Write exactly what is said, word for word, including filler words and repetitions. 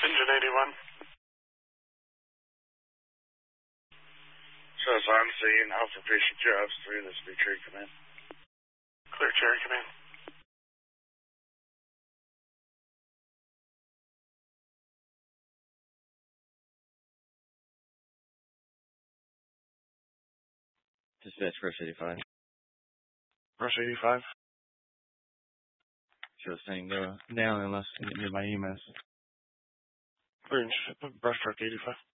Engine eighty-one. Shows on scene, Alpha Patient two F three, this will be Cherry Command. Clear Cherry Command. Dispatch Rush eighty-five. Rush eighty-five. Shows saying go down unless you get near my E M S. Clear Brush Truck eighty-five.